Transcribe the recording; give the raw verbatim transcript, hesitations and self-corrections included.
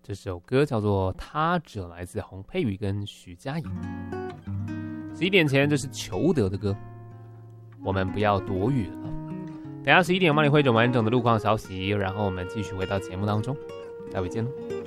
这首歌叫做《他者》，来自洪佩瑜跟徐佳莹。十一点前，这是裘德的歌，我们不要躲雨了。等下十一点，我帮你汇总完整的路况消息，然后我们继续回到节目当中，待会见喽。